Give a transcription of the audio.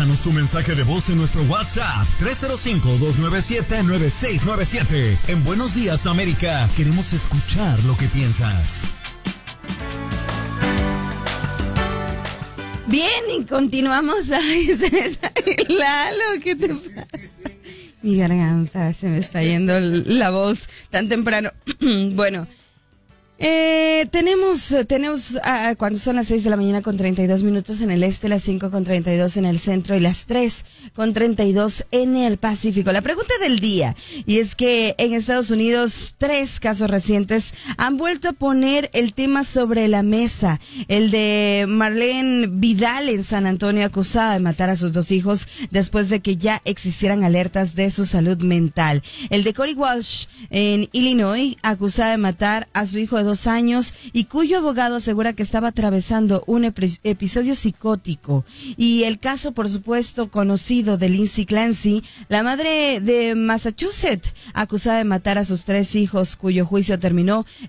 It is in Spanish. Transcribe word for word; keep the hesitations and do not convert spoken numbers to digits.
Déjanos tu mensaje de voz en nuestro WhatsApp tres cero cinco, dos nueve siete, nueve seis nueve siete. En Buenos Días, América, queremos escuchar lo que piensas. Bien, y continuamos. Ay, se me está... Lalo, ¿qué te pasa? Mi garganta, se me está yendo la voz tan temprano. Bueno, eh, tenemos, tenemos uh, cuando son las seis de la mañana con treinta y dos minutos en el este, las cinco con treinta y dos en el centro y las tres con treinta y dos en el Pacífico. La pregunta del día, y es que en Estados Unidos tres casos recientes han vuelto a poner el tema sobre la mesa. El de Marlene Vidal en San Antonio, acusada de matar a sus dos hijos después de que ya existieran alertas de su salud mental. El de Corey Walsh en Illinois, acusada de matar a su hijo de dos años y cuyo abogado asegura que estaba atravesando un ep- episodio psicótico. Y el caso, por supuesto, conocido de Lindsay Clancy, la madre de Massachusetts, acusada de matar a sus tres hijos, cuyo juicio terminó